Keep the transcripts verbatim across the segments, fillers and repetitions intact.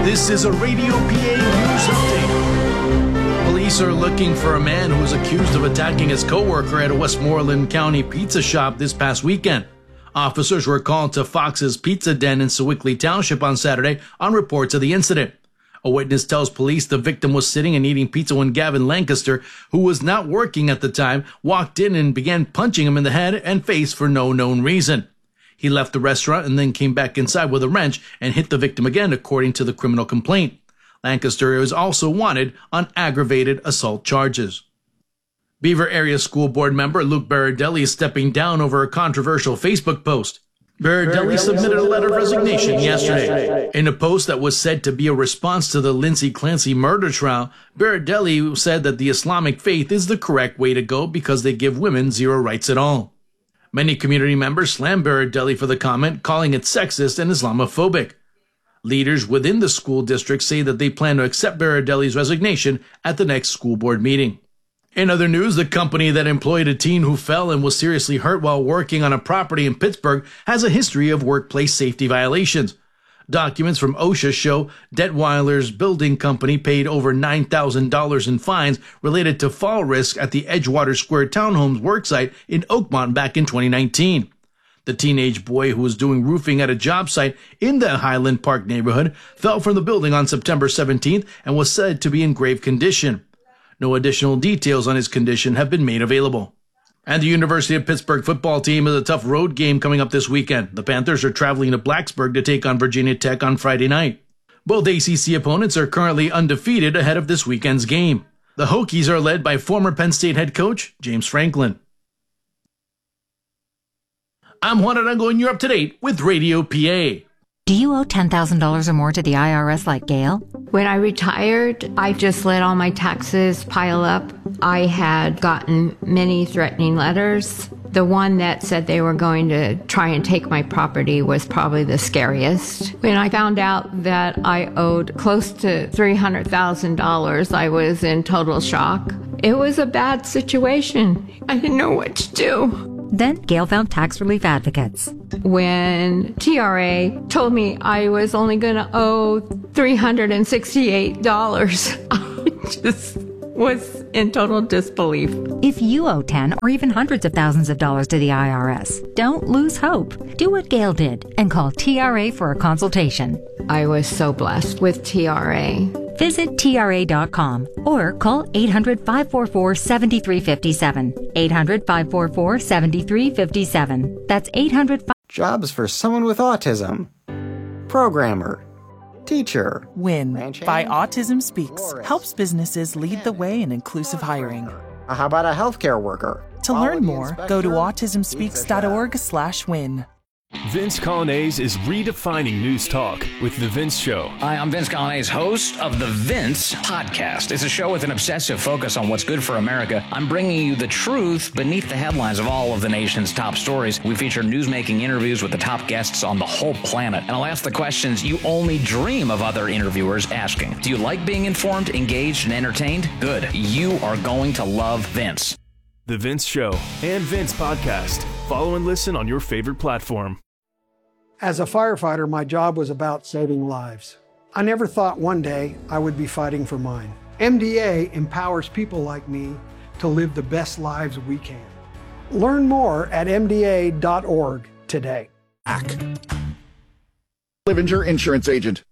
This is a Radio P A News Update. Police are looking for a man who was accused of attacking his co-worker at a Westmoreland County pizza shop this past weekend. Officers were called to Fox's Pizza Den in Sewickley Township on Saturday on reports of the incident. A witness tells police the victim was sitting and eating pizza when Gavin Lancaster, who was not working at the time, walked in and began punching him in the head and face for no known reason. He left the restaurant and then came back inside with a wrench and hit the victim again, according to the criminal complaint. Lancaster is also wanted on aggravated assault charges. Beaver Area School Board member Luke Baradelli is stepping down over a controversial Facebook post. Baradelli submitted a letter of resignation yesterday. In a post that was said to be a response to the Lindsay Clancy murder trial, Baradelli said that the Islamic faith is the correct way to go because they give women zero rights at all. Many community members slammed Baradelli for the comment, calling it sexist and Islamophobic. Leaders within the school district say that they plan to accept Baradelli's resignation at the next school board meeting. In other news, the company that employed a teen who fell and was seriously hurt while working on a property in Pittsburgh has a history of workplace safety violations. Documents from OSHA show Detweiler's building company paid over nine thousand dollars in fines related to fall risk at the Edgewater Square Townhomes worksite in Oakmont back in twenty nineteen. The teenage boy who was doing roofing at a job site in the Highland Park neighborhood fell from the building on September seventeenth and was said to be in grave condition. No additional details on his condition have been made available. And the University of Pittsburgh football team has a tough road game coming up this weekend. The Panthers are traveling to Blacksburg to take on Virginia Tech on Friday night. Both A C C opponents are currently undefeated ahead of this weekend's game. The Hokies are led by former Penn State head coach James Franklin. I'm Juan Arango and you're up to date with Radio P A. Do you owe ten thousand dollars or more to the I R S like Gail? When I retired, I just let all my taxes pile up. I had gotten many threatening letters. The one that said they were going to try and take my property was probably the scariest. When I found out that I owed close to three hundred thousand dollars, I was in total shock. It was a bad situation. I didn't know what to do. Then Gail found tax relief advocates. When T R A told me I was only going to owe three hundred sixty-eight dollars, I just was in total disbelief. If you owe ten or even hundreds of thousands of dollars to the I R S, don't lose hope. Do what Gail did and call T R A for a consultation. I was so blessed with T R A. Visit T R A dot com or call eight hundred, five four four, seven three five seven. eight hundred, five four four, seven three five seven. That's eight hundred. Jobs for someone with autism. Programmer. Teacher. WIN by Autism Speaks helps businesses lead the way in inclusive hiring. How about a healthcare worker? To learn more, go to autism speaks dot org slash win. Vince Coglianese is redefining news talk with The Vince Show. Hi, I'm Vince Coglianese, host of The Vince Podcast. It's a show with an obsessive focus on what's good for America. I'm bringing you the truth beneath the headlines of all of the nation's top stories. We feature newsmaking interviews with the top guests on the whole planet. And I'll ask the questions you only dream of other interviewers asking. Do you like being informed, engaged, and entertained? Good. You are going to love Vince. The Vince Show and Vince Podcast. Follow and listen on your favorite platform. As a firefighter, my job was about saving lives. I never thought one day I would be fighting for mine. M D A empowers people like me to live the best lives we can. Learn more at M D A dot org today. Livinger Insurance Agent.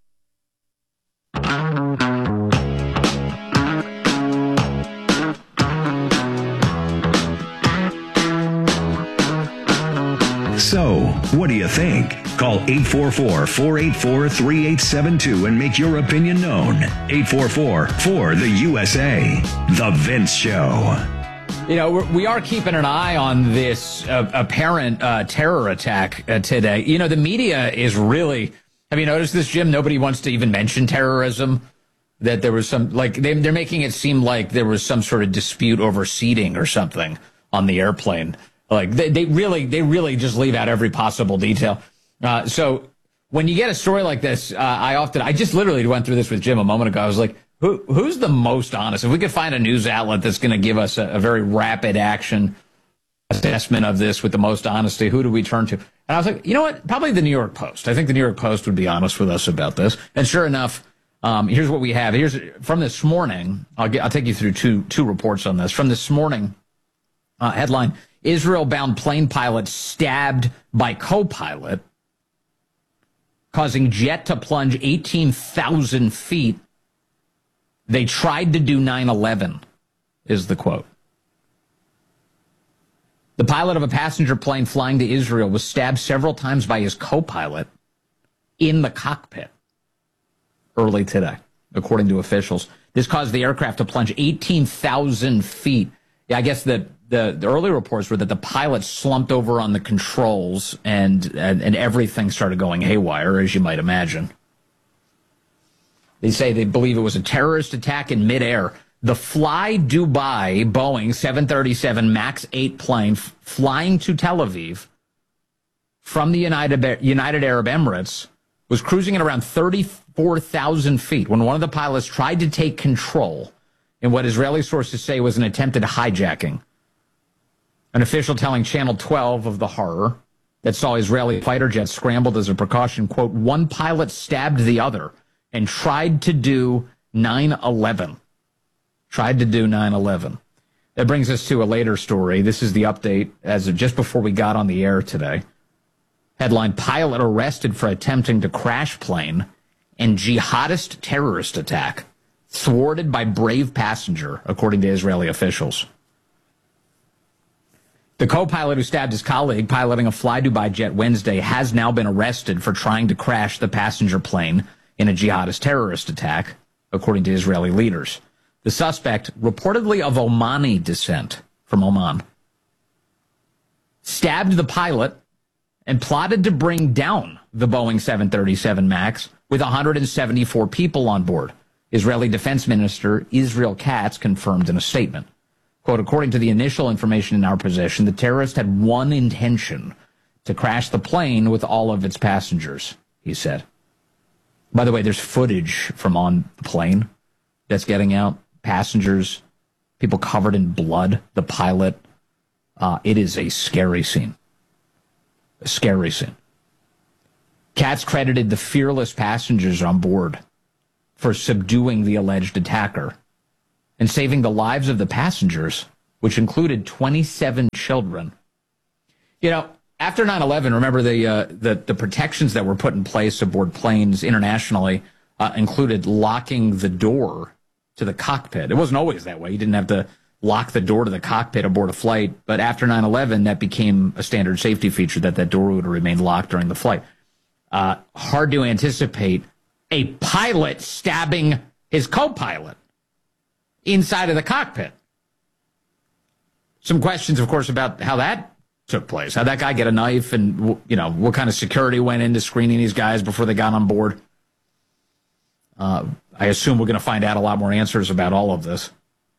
So, what do you think? Call eight four four, four eight four, three eight seven two and make your opinion known. eight four four, four, the U S A. The Vince Show. You know, we're, we are keeping an eye on this uh, apparent uh, terror attack uh, today. You know, the media is really... Have you noticed this, Jim? Nobody wants to even mention terrorism. That there was some... Like, they, they're making it seem like there was some sort of dispute over seating or something on the airplane. Like they, they really, they really just leave out every possible detail. Uh, so when you get a story like this, uh, I often, I just literally went through this with Jim a moment ago. I was like, who, who's the most honest? If we could find a news outlet that's going to give us a, a very rapid action assessment of this with the most honesty, who do we turn to? And I was like, you know what? Probably the New York Post. I think the New York Post would be honest with us about this. And sure enough, Um, here's what we have. Here's from this morning. I'll, get, I'll take you through two two reports on this. From this morning, uh, headline, Israel-bound plane pilot stabbed by co-pilot, causing jet to plunge eighteen thousand feet. They tried to do nine eleven, is the quote. The pilot of a passenger plane flying to Israel was stabbed several times by his co-pilot in the cockpit early today, according to officials. This caused the aircraft to plunge eighteen thousand feet. Yeah, I guess the, the, the early reports were that the pilot slumped over on the controls and, and, and everything started going haywire, as you might imagine. They say they believe it was a terrorist attack in midair. The Fly Dubai Boeing seven thirty-seven MAX eight plane f- flying to Tel Aviv from the United, United Arab Emirates was cruising at around thirty-four thousand feet when one of the pilots tried to take control in what Israeli sources say was an attempted hijacking. An official telling Channel twelve of the horror that saw Israeli fighter jets scrambled as a precaution, quote, one pilot stabbed the other and tried to do nine eleven. Tried to do nine eleven. That brings us to a later story. This is the update as of just before we got on the air today. Headline, pilot arrested for attempting to crash plane and jihadist terrorist attack. Thwarted by brave passenger, according to Israeli officials. The co-pilot who stabbed his colleague piloting a Fly Dubai jet Wednesday has now been arrested for trying to crash the passenger plane in a jihadist terrorist attack, according to Israeli leaders. The suspect, reportedly of Omani descent from Oman, stabbed the pilot and plotted to bring down the Boeing seven thirty-seven MAX with one hundred seventy-four people on board. Israeli Defense Minister Israel Katz confirmed in a statement. Quote, according to the initial information in our possession, the terrorist had one intention, to crash the plane with all of its passengers, he said. By the way, there's footage from on the plane that's getting out. Passengers, people covered in blood, the pilot. Uh, it is a scary scene. A scary scene. Katz credited the fearless passengers on board for subduing the alleged attacker and saving the lives of the passengers, which included twenty-seven children. You know, after nine eleven, remember the, uh, the, the protections that were put in place aboard planes internationally uh, included locking the door to the cockpit. It wasn't always that way. You didn't have to lock the door to the cockpit aboard a flight. But after nine eleven, that became a standard safety feature that that door would remain locked during the flight. Uh, hard to anticipate a pilot stabbing his co-pilot inside of the cockpit. Some questions, of course, about how that took place. How'd that guy get a knife and, you know, what kind of security went into screening these guys before they got on board? Uh, I assume we're going to find out a lot more answers about all of this.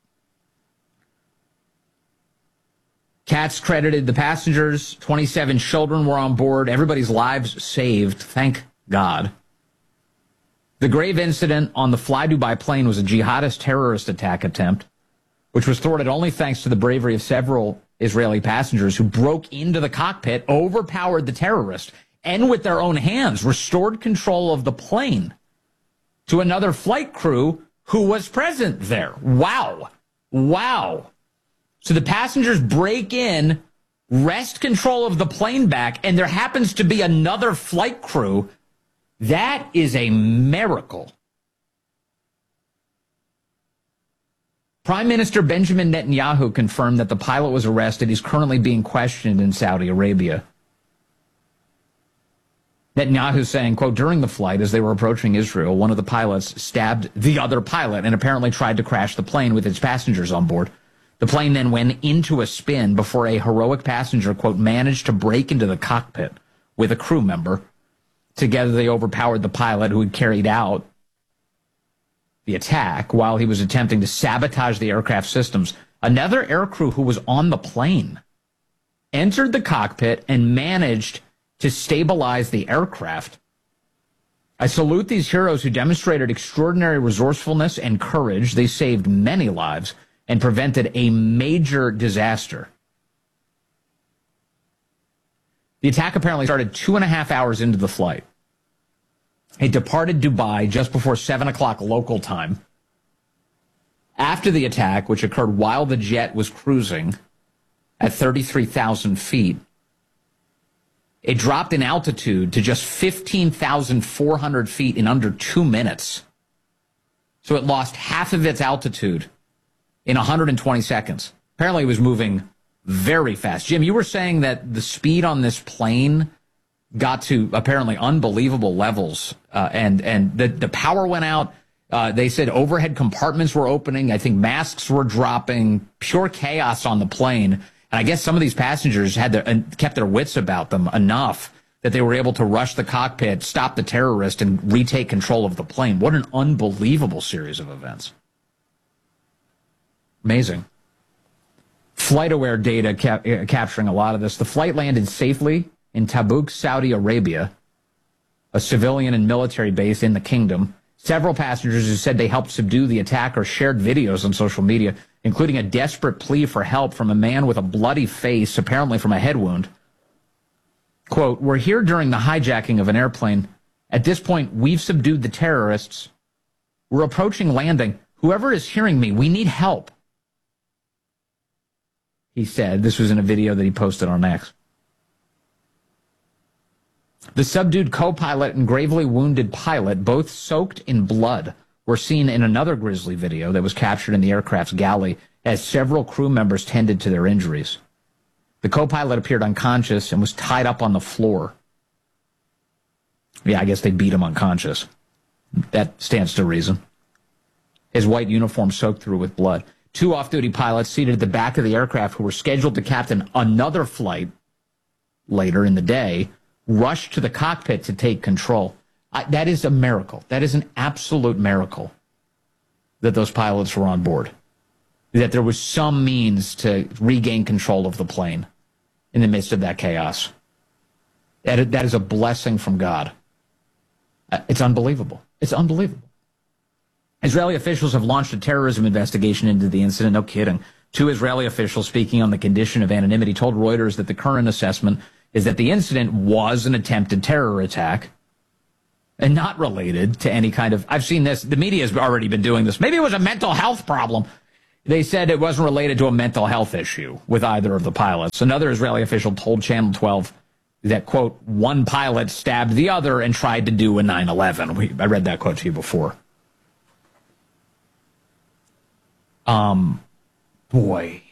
Katz credited the passengers. twenty-seven children were on board. Everybody's lives saved. Thank God. The grave incident on the Fly Dubai plane was a jihadist terrorist attack attempt, which was thwarted only thanks to the bravery of several Israeli passengers who broke into the cockpit, overpowered the terrorist, and with their own hands restored control of the plane to another flight crew who was present there. Wow. Wow. So the passengers break in, wrest control of the plane back, and there happens to be another flight crew. That is a miracle. Prime Minister Benjamin Netanyahu confirmed that the pilot was arrested. He's currently being questioned in Saudi Arabia. Netanyahu saying, quote, during the flight, as they were approaching Israel, one of the pilots stabbed the other pilot and apparently tried to crash the plane with its passengers on board. The plane then went into a spin before a heroic passenger, quote, managed to break into the cockpit with a crew member. Together, they overpowered the pilot who had carried out the attack while he was attempting to sabotage the aircraft systems. Another aircrew who was on the plane entered the cockpit and managed to stabilize the aircraft. I salute these heroes who demonstrated extraordinary resourcefulness and courage. They saved many lives and prevented a major disaster. The attack apparently started two and a half hours into the flight. It departed Dubai just before seven o'clock local time. After the attack, which occurred while the jet was cruising at thirty-three thousand feet, it dropped in altitude to just fifteen thousand four hundred feet in under two minutes. So it lost half of its altitude in one hundred twenty seconds. Apparently it was moving very fast. Jim, you were saying that the speed on this plane got to apparently unbelievable levels, uh, and, and the, the power went out. Uh, they said overhead compartments were opening. I think masks were dropping. Pure chaos on the plane. And I guess some of these passengers had their, uh, kept their wits about them enough that they were able to rush the cockpit, stop the terrorist, and retake control of the plane. What an unbelievable series of events. Amazing. FlightAware data cap- uh, capturing a lot of this. The flight landed safely in Tabuk, Saudi Arabia, a civilian and military base in the kingdom. Several passengers who said they helped subdue the attacker shared videos on social media, including a desperate plea for help from a man with a bloody face, apparently from a head wound. Quote, "We're here during the hijacking of an airplane. At this point, we've subdued the terrorists. We're approaching landing. Whoever is hearing me, we need help," he said. This was in a video that he posted on X. The subdued co-pilot and gravely wounded pilot, both soaked in blood, were seen in another grisly video that was captured in the aircraft's galley as several crew members tended to their injuries. The co-pilot appeared unconscious and was tied up on the floor. Yeah, I guess they beat him unconscious. That stands to reason. His white uniform soaked through with blood. Two off-duty pilots seated at the back of the aircraft who were scheduled to captain another flight later in the day rushed to the cockpit to take control. I, that is a miracle. That is an absolute miracle that those pilots were on board, that there was some means to regain control of the plane in the midst of that chaos. That, that is a blessing from God. It's unbelievable. It's unbelievable. Israeli officials have launched a terrorism investigation into the incident. No kidding. Two Israeli officials speaking on the condition of anonymity told Reuters that the current assessment is that the incident was an attempted terror attack and not related to any kind of, I've seen this, the media has already been doing this. Maybe it was a mental health problem. They said it wasn't related to a mental health issue with either of the pilots. Another Israeli official told Channel twelve that, quote, one pilot stabbed the other and tried to do a nine eleven. We, I read that quote to you before. Um, boy,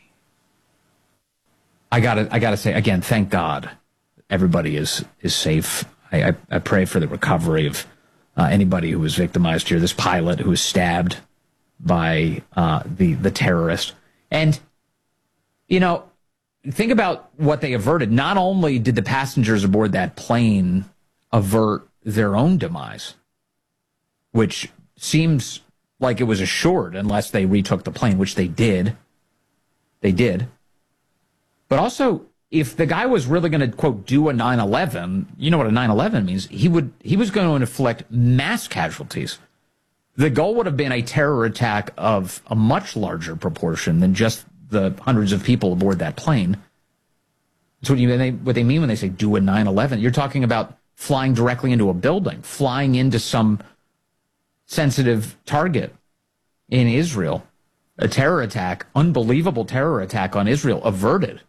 I gotta, I gotta say again, thank God everybody is, is safe. I, I, I pray for the recovery of uh, anybody who was victimized here. This pilot who was stabbed by uh, the, the terrorist. And, you know, think about what they averted. Not only did the passengers aboard that plane avert their own demise, which seems like it was assured unless they retook the plane, which they did. They did. But also, if the guy was really going to, quote, do a nine eleven, you know what a nine eleven means, he would he was going to inflict mass casualties. The goal would have been a terror attack of a much larger proportion than just the hundreds of people aboard that plane. That's what, you, they, what they mean when they say do a nine eleven. You're talking about flying directly into a building, flying into some sensitive target in Israel. A terror attack, unbelievable terror attack on Israel, averted.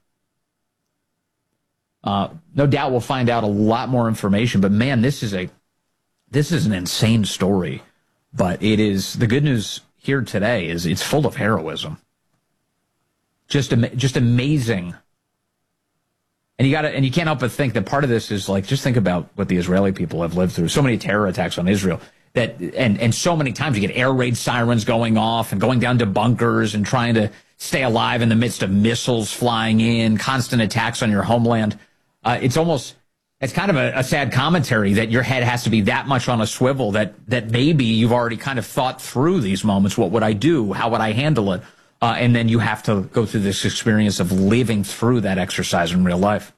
Uh, no doubt we'll find out a lot more information, but man, this is a this is an insane story. But it is, the good news here today is it's full of heroism. Just just amazing. And you got to, and you can't help but think that part of this is like, just think about what the Israeli people have lived through. So many terror attacks on Israel that, and and so many times you get air raid sirens going off and going down to bunkers and trying to stay alive in the midst of missiles flying in, constant attacks on your homeland. Uh, it's almost, it's kind of a, a sad commentary that your head has to be that much on a swivel that, that maybe you've already kind of thought through these moments. What would I do? How would I handle it? Uh, and then you have to go through this experience of living through that exercise in real life.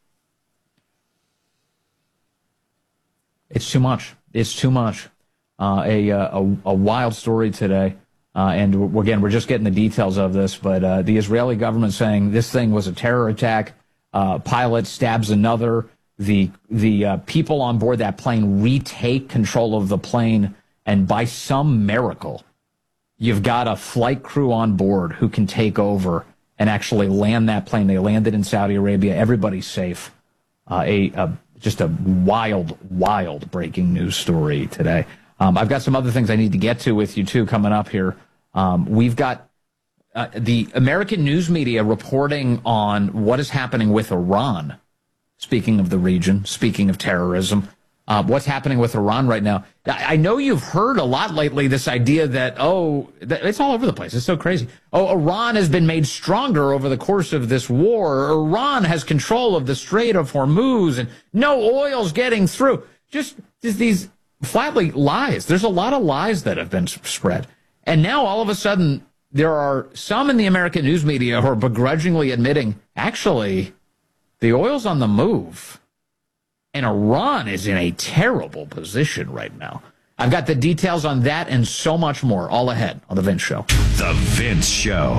It's too much. It's too much. Uh, a, a, a wild story today. Uh, and we're, again, we're just getting the details of this, but uh, the Israeli government saying this thing was a terror attack. Uh, pilot stabs another. the the uh, people on board that plane retake control of the plane, and by some miracle, you've got a flight crew on board who can take over and actually land that plane. They landed in Saudi Arabia. Everybody's safe. Uh, a, a just a wild, wild breaking news story today. Um, I've got some other things I need to get to with you, too, coming up here. Um, we've got uh, the American news media reporting on what is happening with Iran. Speaking of the region, speaking of terrorism, uh, what's happening with Iran right now? I know you've heard a lot lately this idea that, oh, that it's all over the place. It's so crazy. Oh, Iran has been made stronger over the course of this war. Iran has control of the Strait of Hormuz, and no oil's getting through. Just, just these flatly lies. There's a lot of lies that have been spread. And now all of a sudden, there are some in the American news media who are begrudgingly admitting, actually, the oil's on the move, and Iran is in a terrible position right now. I've got the details on that and so much more all ahead on The Vince Show. The Vince Show.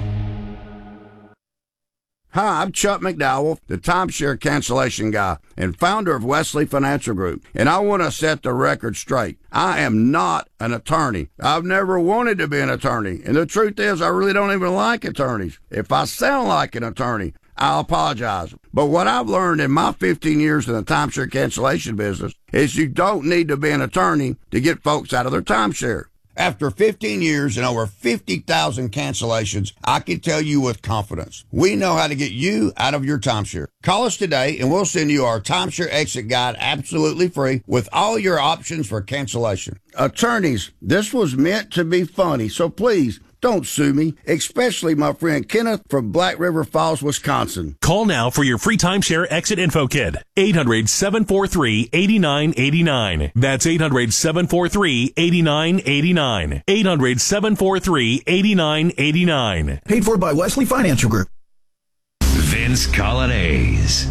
Hi, I'm Chuck McDowell, the timeshare cancellation guy and founder of Wesley Financial Group, and I want to set the record straight. I am not an attorney. I've never wanted to be an attorney, and the truth is I really don't even like attorneys. If I sound like an attorney, I'll apologize. But what I've learned in my fifteen years in the timeshare cancellation business is you don't need to be an attorney to get folks out of their timeshare. After fifteen years and over fifty thousand cancellations, I can tell you with confidence, we know how to get you out of your timeshare. Call us today and we'll send you our timeshare exit guide absolutely free with all your options for cancellation. Attorneys, this was meant to be funny, so please, don't sue me, especially my friend Kenneth from Black River Falls, Wisconsin. Call now for your free timeshare exit info kit. eight hundred, seven four three, eight nine eight nine. That's eight hundred, seven four three, eight nine eight nine. eight hundred, seven four three, eight nine eight nine. Paid for by Wesley Financial Group. Vince Colonnese.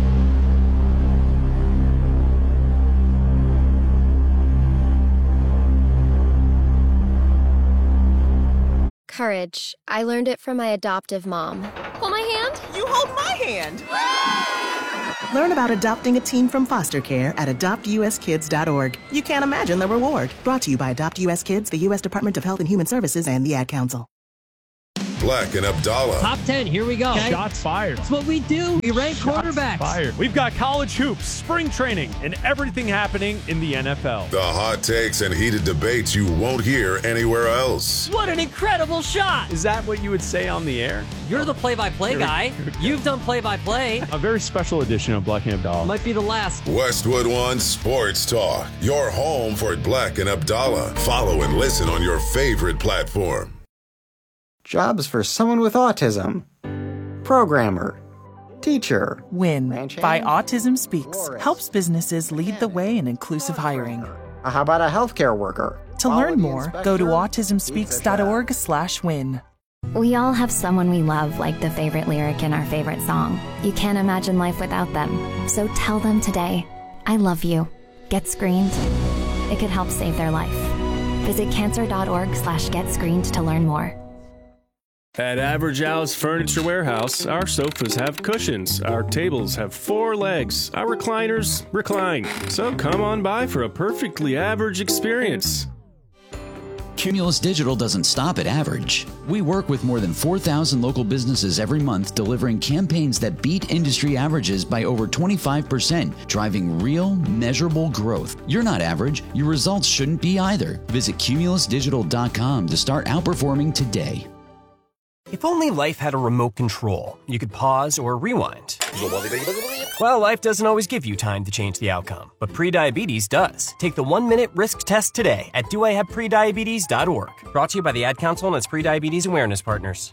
Courage. I learned it from my adoptive mom. Hold my hand. You hold my hand. Learn about adopting a teen from foster care at adopt u s kids dot org. You can't imagine the reward. Brought to you by Adopt U S Kids, the U S Department of Health and Human Services, and the Ad Council. Black and Abdallah. Top ten, here we go. Okay. Shots fired. That's what we do. We rank Shots quarterbacks. Fired. We've got college hoops, spring training, and everything happening in the N F L. The hot takes and heated debates you won't hear anywhere else. What an incredible shot. Is that what you would say on the air? You're the play-by-play guy. You've done play-by-play. A very special edition of Black and Abdallah. Might be the last. Westwood One Sports Talk. Your home for Black and Abdallah. Follow and listen on your favorite platform. Jobs for someone with autism. Programmer. Teacher. WIN by Autism Speaks helps businesses lead the way in inclusive hiring. How about a healthcare worker? To learn more, go to autism speaks dot org slash win. We all have someone we love, like the favorite lyric in our favorite song. You can't imagine life without them. So tell them today, I love you. Get screened. It could help save their life. Visit cancer dot org slash get screened to learn more. At Average Al's Furniture Warehouse, our sofas have cushions, our tables have four legs, our recliners recline. So come on by for a perfectly average experience. Cumulus Digital doesn't stop at average. We work with more than four thousand local businesses every month, delivering campaigns that beat industry averages by over twenty-five percent, driving real, measurable growth. You're not average. Your results shouldn't be either. Visit cumulus digital dot com to start outperforming today. If only life had a remote control, you could pause or rewind. Well, life doesn't always give you time to change the outcome, but prediabetes does. Take the one-minute risk test today at do I have prediabetes dot org. Brought to you by the Ad Council and its prediabetes awareness partners.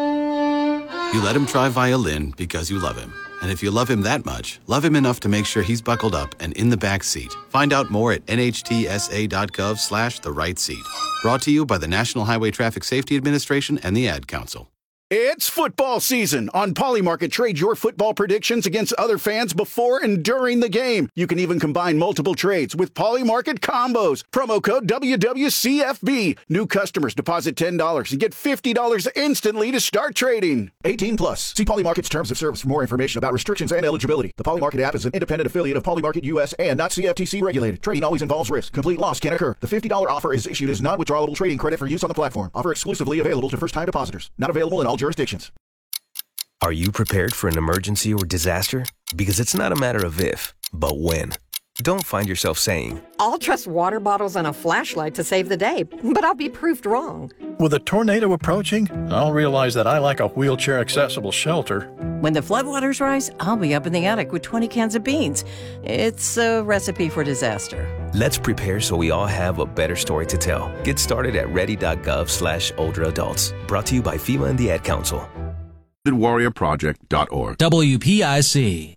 You let him try violin because you love him. And if you love him that much, love him enough to make sure he's buckled up and in the back seat. Find out more at N H T S A dot gov slash the right seat. Brought to you by the National Highway Traffic Safety Administration and the Ad Council. It's football season. On Polymarket, trade your football predictions against other fans before and during the game. You can even combine multiple trades with Polymarket combos. Promo code W W C F B. New customers deposit ten dollars and get fifty dollars instantly to start trading. eighteen plus. See Polymarket's terms of service for more information about restrictions and eligibility. The Polymarket app is an independent affiliate of Polymarket U S and not C F T C regulated. Trading always involves risk. Complete loss can occur. The fifty dollars offer is issued as non-withdrawable trading credit for use on the platform. Offer exclusively available to first-time depositors. Not available in all jurisdictions. Are you prepared for an emergency or disaster? Because it's not a matter of if, but when. Don't find yourself saying, I'll trust water bottles and a flashlight to save the day, but I'll be proved wrong. With a tornado approaching, I'll realize that I like a wheelchair-accessible shelter. When the floodwaters rise, I'll be up in the attic with twenty cans of beans. It's a recipe for disaster. Let's prepare so we all have a better story to tell. Get started at ready.gov slash older adults. Brought to you by FEMA and the Ad Council. warrior project dot org. W P I C.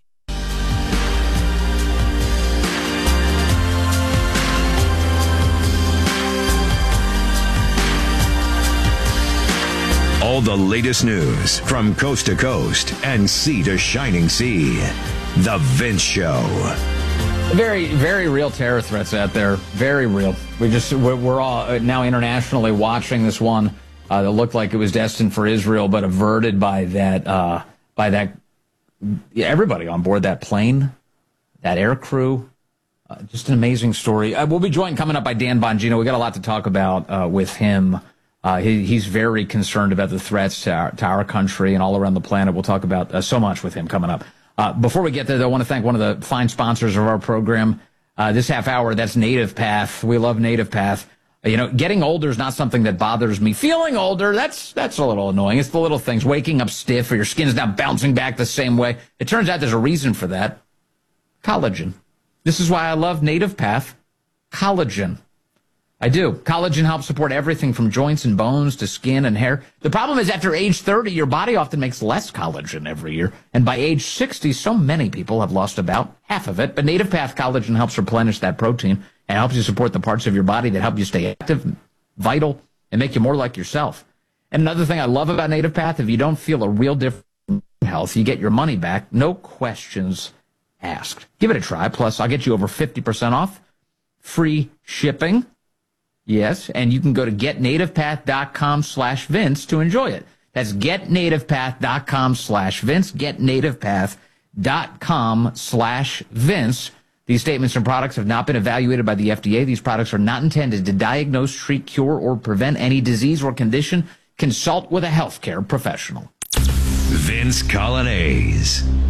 All the latest news from coast to coast and sea to shining sea. The Vince Show. Very, very real terror threats out there. Very real. We just we're, we're all now internationally watching this one uh, that looked like it was destined for Israel, but averted by that uh, by that yeah, everybody on board that plane, that air crew. Uh, just an amazing story. Uh, we'll be joined coming up by Dan Bongino. We got a lot to talk about uh, with him. Uh, he, he's very concerned about the threats to our, to our country and all around the planet. We'll talk about uh, so much with him coming up. Uh, before we get there, though, I want to thank one of the fine sponsors of our program uh, this half hour. That's Native Path. We love Native Path. Uh, you know, getting older is not something that bothers me. Feeling older, that's that's a little annoying. It's the little things. Waking up stiff or your skin's not bouncing back the same way. It turns out there's a reason for that. Collagen. This is why I love Native Path. Collagen. I do. Collagen helps support everything from joints and bones to skin and hair. The problem is after age thirty, your body often makes less collagen every year. And by age sixty, so many people have lost about half of it. But Native Path Collagen helps replenish that protein and helps you support the parts of your body that help you stay active, vital, and make you more like yourself. And another thing I love about Native Path, if you don't feel a real difference in health, you get your money back. No questions asked. Give it a try. Plus, I'll get you over fifty percent off. Free shipping. Yes, and you can go to getnativepath.com slash Vince to enjoy it. That's getnativepath.com slash Vince, getnativepath.com slash Vince. These statements and products have not been evaluated by the F D A. These products are not intended to diagnose, treat, cure, or prevent any disease or condition. Consult with a healthcare professional. Vince Colonnese.